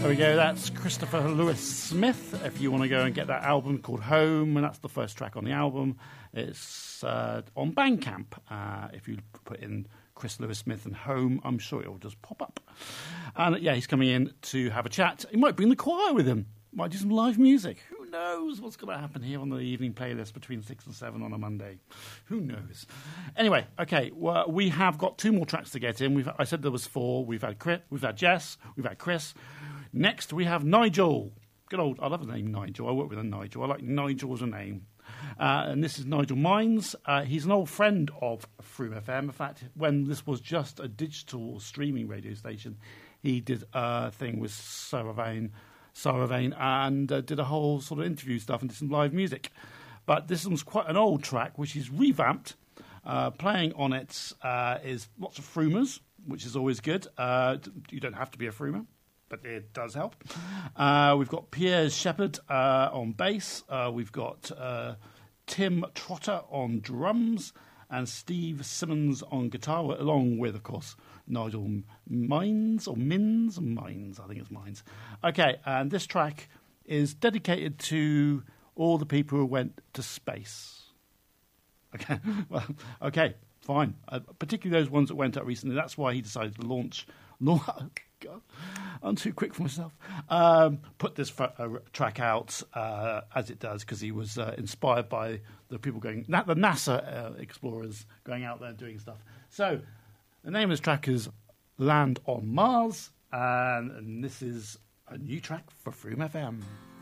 There we go, that's Christopher Lewis Smith. If you want to go and get that album called Home, and that's the first track on the album, it's on Bandcamp. If you put in Chris Lewis Smith and Home, I'm sure it will just pop up. And yeah, he's coming in to have a chat. He might bring the choir with him, might do some live music. Who knows what's going to happen here on the evening playlist between 6 and 7 on a Monday? Who knows? Anyway, okay, well, we have got 2 more tracks to get in. I said there was 4. We've had Jess, we've had Chris. Next, we have Nigel. Good old, I love the name Nigel. I work with a Nigel. I like Nigel as a name. And this is Nigel Mines. He's an old friend of Frew FM. In fact, when this was just a digital streaming radio station, he did a thing with Sarah Vane, and did a whole sort of interview stuff and did some live music. But this one's quite an old track, which is revamped. Playing on it is lots of Frumers, which is always good. You don't have to be a Frumer, but it does help. We've got Pierre Shepherd on bass. We've got Tim Trotter on drums and Steve Simmons on guitar, along with, of course, Nigel Mines, or Mins? Mines, I think it's Mines. Okay, and this track is dedicated to all the people who went to space. Okay, well, okay, fine. Particularly those ones that went up recently. That's why he decided to launch God, I'm too quick for myself. Put this track out as it does, because he was inspired by the people going, the NASA explorers going out there doing stuff. So the name of this track is Land on Mars, and this is a new track for Frew FM.